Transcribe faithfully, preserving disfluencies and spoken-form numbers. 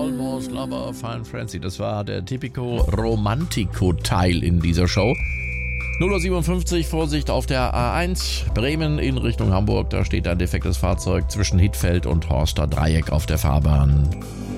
Almost Lover, Fine Frenzy. Das war der Typico Romantico-Teil in dieser Show. null Uhr siebenundfünfzig, Vorsicht auf der A eins, Bremen in Richtung Hamburg. Da steht ein defektes Fahrzeug zwischen Hittfeld und Horster Dreieck auf der Fahrbahn.